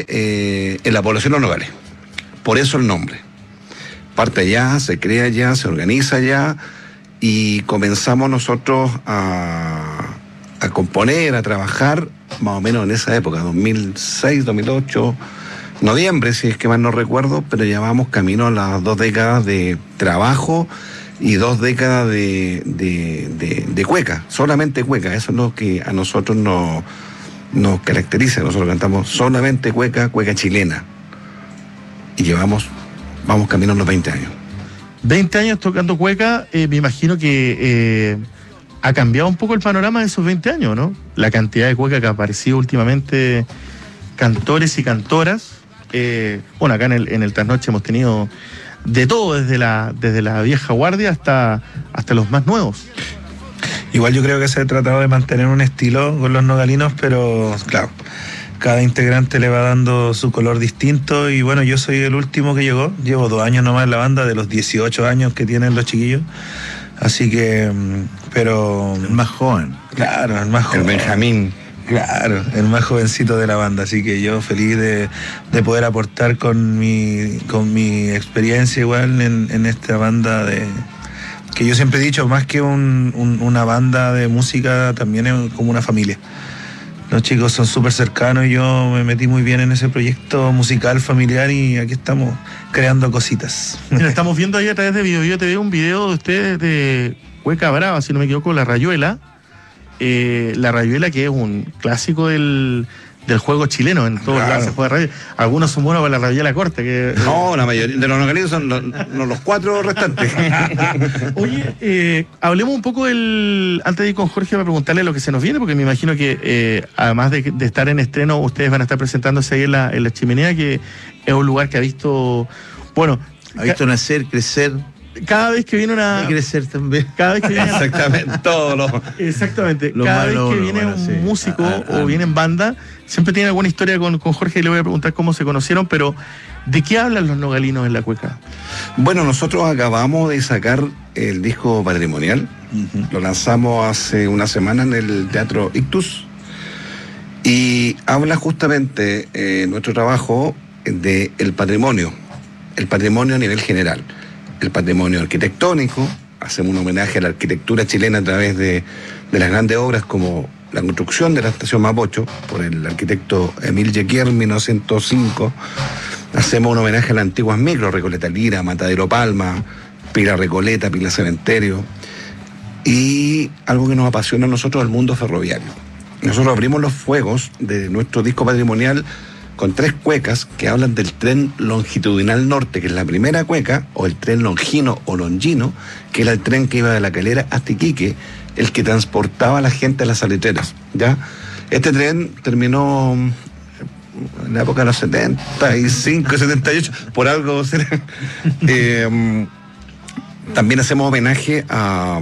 en la población de Los Nogales. Por eso el nombre. Parte allá, se crea allá, se organiza allá y comenzamos nosotros a componer, a trabajar más o menos en esa época, 2006, 2008, noviembre, si es que mal no recuerdo, pero llevamos camino a las 2 décadas de trabajo y 2 décadas de cueca, solamente cueca. Eso es lo que a nosotros nos caracteriza. Nosotros cantamos solamente cueca chilena. Y vamos camino a los 20 años. 20 años tocando cueca, me imagino que ha cambiado un poco el panorama de esos 20 años, ¿no? La cantidad de cueca que ha aparecido últimamente, cantores y cantoras. Bueno, acá en el Trasnoche hemos tenido de todo, desde la vieja guardia hasta los más nuevos. Igual yo creo que se ha tratado de mantener un estilo con los nogalinos, pero claro, cada integrante le va dando su color distinto. Y bueno, yo soy el último que llegó, llevo 2 años nomás en la banda, de los 18 años que tienen los chiquillos. Así que, pero... El más joven. Claro, el más joven. El Benjamín. Claro, el más jovencito de la banda, así que yo feliz de poder aportar con mi experiencia igual en esta banda que yo siempre he dicho, más que una banda de música, también es como una familia. Los chicos son súper cercanos y yo me metí muy bien en ese proyecto musical familiar y aquí estamos creando cositas. Mira, estamos viendo ahí a través de Video TV un video de ustedes de Cueca Brava, si no me equivoco, La Rayuela. La Rayuela, que es un clásico del juego chileno, en todos lados se juega rayuela. Algunos son buenos para la rayuela corta. No, la mayoría de los nogalinos son los 4 restantes. Oye, hablemos un poco antes de ir con Jorge para preguntarle lo que se nos viene, porque me imagino que además de estar en estreno, ustedes van a estar presentándose ahí en la Chimenea, que es un lugar que ha visto nacer, crecer. Cada vez que viene Hay que crecer también. Cada vez que viene exactamente, cada vez que viene un músico o viene en banda, siempre tiene alguna historia con Jorge, y le voy a preguntar cómo se conocieron, pero ¿de qué hablan los nogalinos en la cueca? Bueno, nosotros acabamos de sacar el disco patrimonial. Lo lanzamos hace una semana en el Teatro Ictus y habla justamente nuestro trabajo del patrimonio a nivel general. El patrimonio arquitectónico, hacemos un homenaje a la arquitectura chilena a través de las grandes obras como la construcción de la estación Mapocho por el arquitecto Emil Jequier en 1905. Hacemos un homenaje a las antiguas micros, Recoleta Lira, Matadero Palma, Pila Recoleta, Pila Cementerio, y algo que nos apasiona a nosotros, el mundo ferroviario. Nosotros abrimos los fuegos de nuestro disco patrimonial con 3 cuecas que hablan del tren longitudinal norte, que es la primera cueca, o el tren longino o longino, que era el tren que iba de La Calera hasta Iquique, el que transportaba a la gente a las salitreras, ¿ya? Este tren terminó en la época de los 75, 78, por algo será. También hacemos homenaje a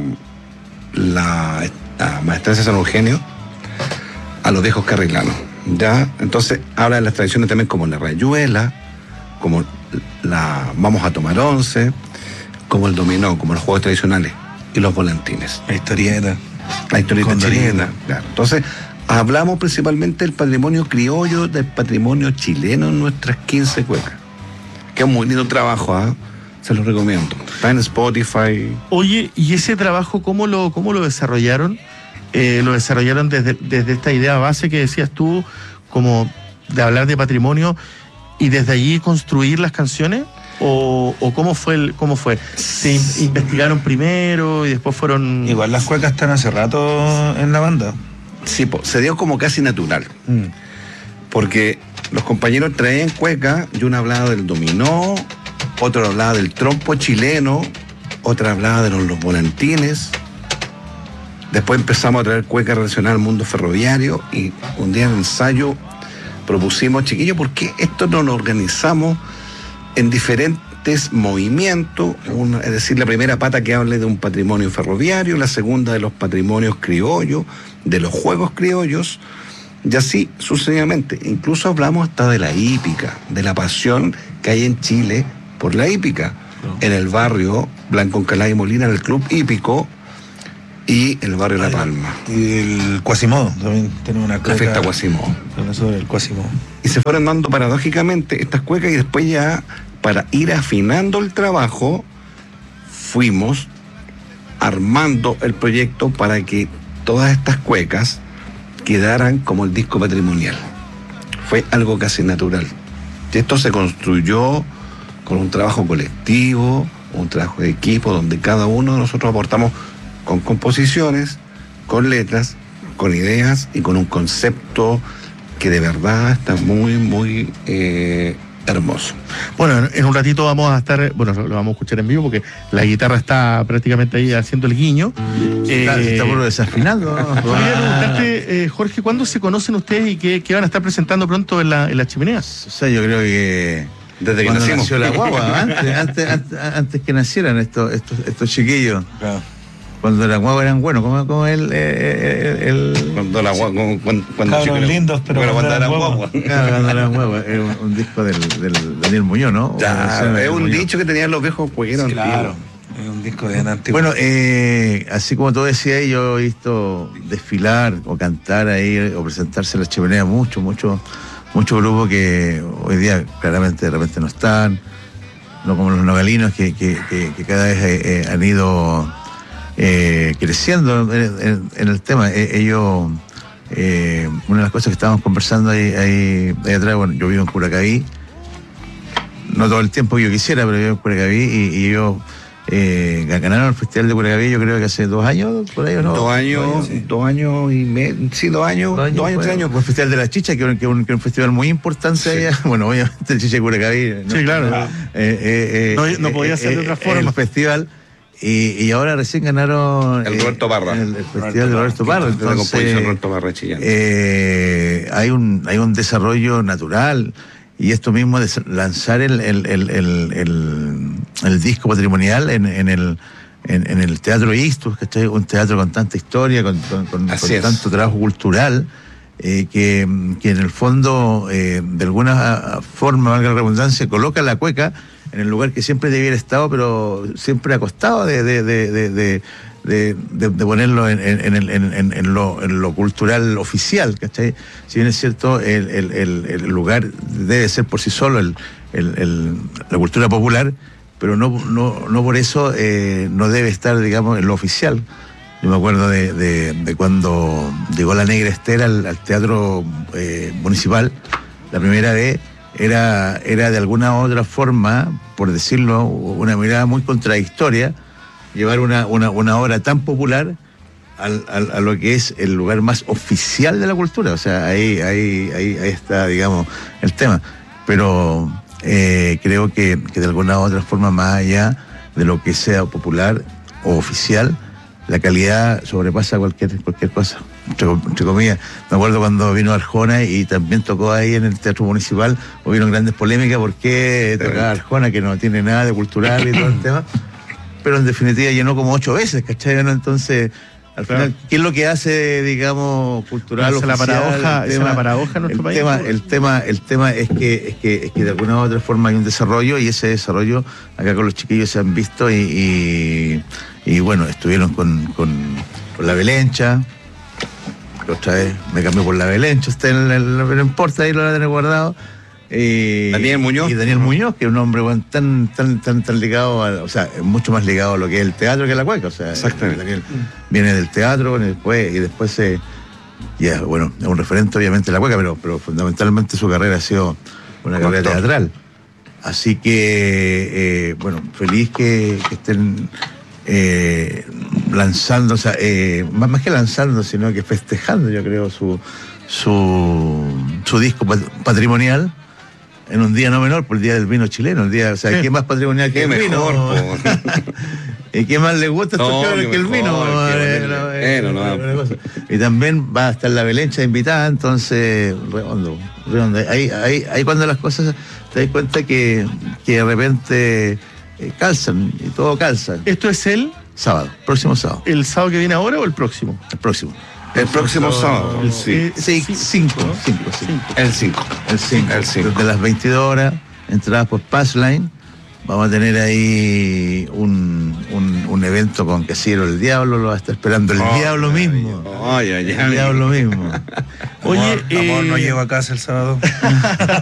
Maestranza San Eugenio, a los viejos carrilanos. ¿Ya? Entonces habla de las tradiciones también como la rayuela, como vamos a tomar 11, como el dominó, como los juegos tradicionales y los volantines. La historieta chilena. Claro. Entonces hablamos principalmente del patrimonio criollo, del patrimonio chileno en nuestras 15 cuecas, que es un muy lindo trabajo, se lo recomiendo. Está en Spotify. Oye, ¿y ese trabajo cómo lo desarrollaron? Lo desarrollaron desde esta idea base que decías tú, como de hablar de patrimonio, y desde allí construir las canciones, o cómo fue? ¿Se investigaron primero y después fueron...? Igual las cuecas están hace rato en la banda. Sí, se dio como casi natural, porque los compañeros traían cueca, y uno hablaba del dominó, otro hablaba del trompo chileno, otra hablaba de los volantines. Después empezamos a traer cueca relacionada al mundo ferroviario, y un día en el ensayo propusimos, chiquillos, ¿por qué esto no lo organizamos en diferentes movimientos? Es decir, la primera pata que hable de un patrimonio ferroviario, la segunda de los patrimonios criollos, de los juegos criollos, y así sucesivamente. Incluso hablamos hasta de la hípica, de la pasión que hay en Chile por la hípica. En el barrio Blanco Encalada y Molina, en el Club Hípico, y el barrio La Palma. Y el Quasimodo, también tenemos una la fiesta Quasimodo. Sobre el Quasimodo. Y se fueron dando paradójicamente estas cuecas, y después ya, para ir afinando el trabajo, fuimos armando el proyecto para que todas estas cuecas quedaran como el disco patrimonial. Fue algo casi natural. Y esto se construyó con un trabajo colectivo, un trabajo de equipo, donde cada uno de nosotros aportamos con composiciones, con letras, con ideas y con un concepto que de verdad está muy, muy hermoso. Bueno, en un ratito vamos a estar, bueno, lo vamos a escuchar en vivo porque la guitarra está prácticamente ahí haciendo el guiño. Está por desafinando. Quería preguntarte, Jorge, ¿cuándo se conocen ustedes y qué van a estar presentando pronto en la chimenea? O sea, yo creo que Desde que cuando nacimos. nació la guagua, antes que nacieran estos chiquillos. Claro. Cuando la guagua eran buenos, como el Cuando la guagua, cuando Cabros chico, lindos, pero cuando cuando eran eran guagua. Claro, cuando eran guagua, era un disco del Daniel Muñoz, ¿no? Ya, O sea, es un Muñoz. dicho que tenían los viejos juegueros Claro. antiguos. Es un disco de antiguo. Bueno, así como tú decías, yo he visto desfilar o cantar ahí o presentarse en la chimenea muchos grupos que hoy día claramente de repente no están, no como los nogalinos que cada vez han ido creciendo en el tema. Ellos, una de las cosas que estábamos conversando ahí atrás, bueno, yo vivo en Curacaví, no todo el tiempo que yo quisiera, pero vivo en Curacaví y ellos ganaron el Festival de Curacaví, yo creo que hace 2 años, por ahí, ¿o no? 2 años, sí. 2 años y medio, sí, 2 años, 3 años. Fue el Festival de la Chicha, que es un festival muy importante Sí. allá. Bueno, obviamente el Chicha de Curacaví. ¿no? Sí, claro. No podía ser de otra forma. El festival. Y ahora recién ganaron El Roberto Parra. el festival de Roberto Parra. La Entonces, composición Roberto Parra Chillán. hay un desarrollo natural, y esto mismo de lanzar el disco patrimonial en el Teatro Ixtus, ¿cachai? Un teatro con tanta historia, con Así es. tanto trabajo cultural, que en el fondo, de alguna forma, valga la redundancia, coloca la cueca en el lugar que siempre debiera estado, pero siempre ha costado de ponerlo en lo cultural oficial, ¿cachai? Si bien es cierto, el lugar debe ser por sí solo la cultura popular, pero no por eso no debe estar, digamos, en lo oficial. Yo me acuerdo de cuando llegó la Negra Esther al teatro municipal, la primera vez, era de alguna u otra forma, por decirlo, una mirada muy contradictoria, llevar una obra tan popular a lo que es el lugar más oficial de la cultura. O sea, ahí está, digamos, el tema. Pero creo que de alguna u otra forma, más allá de lo que sea popular o oficial, la calidad sobrepasa cualquier cosa, entre comillas. Me acuerdo cuando vino Arjona y también tocó ahí en el Teatro Municipal, hubieron grandes polémicas porque tocaba Arjona, que no tiene nada de cultural y todo el tema, pero en definitiva llenó como 8 veces, ¿cachai? ¿No? Entonces, al final, ¿qué es lo que hace, digamos, cultural Esa oficial? es la paradoja en nuestro país. El tema es que de alguna u otra forma hay un desarrollo, y ese desarrollo acá con los chiquillos se han visto, y bueno, estuvieron con la Belencha. Otra vez me cambié por la Belencha, usted no importa, ahí lo va a tener guardado. Daniel Muñoz. Y Daniel Muñoz, que es un hombre, bueno, tan ligado o sea, mucho más ligado a lo que es el teatro que a la cueca. O sea, Exactamente. Daniel viene del teatro, después ya, bueno, es un referente obviamente de la cueca, pero fundamentalmente su carrera ha sido una carrera teatral. Así que, bueno, feliz que estén lanzando, o sea, más que lanzando, sino que festejando, yo creo, su disco patrimonial en un día no menor, por el Día del Vino Chileno. O sea, Sí. ¿qué más patrimonial que Qué el mejor, vino? ¿Y qué más les gusta a estos No, cabros qué que el vino? mejor, Una cosa. Y también va a estar la Belencha invitada, entonces, redondo. Ahí cuando las cosas te das cuenta que de repente calzan, y todo calza. ¿Esto es Próximo sábado, el sábado que viene ahora o el próximo? el próximo. El próximo sábado. Sí. Cinco. El 5. El 5. El 5. Desde las 22 horas, entradas por Passline, Vamos a tener ahí un evento con Quesero el Diablo, lo va a estar esperando el Diablo mismo. Ay, El Diablo mismo. Oye, amor, no llego a casa el sábado.